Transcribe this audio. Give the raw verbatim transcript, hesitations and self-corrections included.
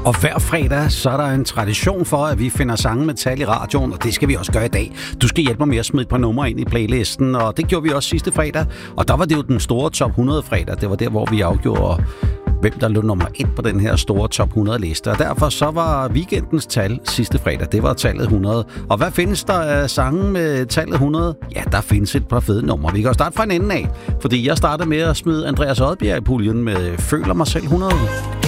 Og hver fredag, så er der en tradition for, at vi finder sange med tal i radioen, og det skal vi også gøre i dag. Du skal hjælpe mig med at smide et par numre ind i playlisten, og det gjorde vi også sidste fredag. Og der var det jo den store top hundrede fredag. Det var der, hvor vi afgjorde, hvem der lå nummer et på den her store top hundrede liste. Og derfor så var weekendens tal sidste fredag, det var tallet hundrede. Og hvad findes der af sange med tallet hundrede? Ja, der findes et par fede numre. Vi kan jo starte fra en ende af, fordi jeg startede med at smide Andreas Odbjerg i puljen med Føler mig selv hundrede.